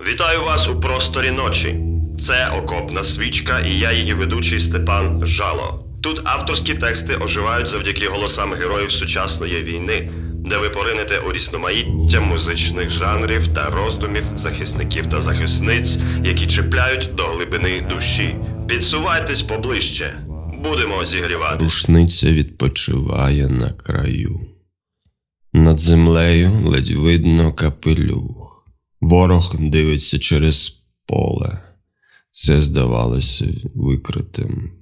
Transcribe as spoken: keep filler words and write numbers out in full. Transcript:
Вітаю вас у просторі ночі. Це окопна свічка і я її ведучий Степан Жало. Тут авторські тексти оживають завдяки голосам героїв сучасної війни, де ви поринете у різноманіття музичних жанрів та роздумів захисників та захисниць, які чіпляють до глибини душі. Підсувайтесь поближче. Будемо зігрівати. Рушниця відпочиває на краю. Над землею ледь видно капелюх. Ворог дивиться через поле. Це здавалося викритим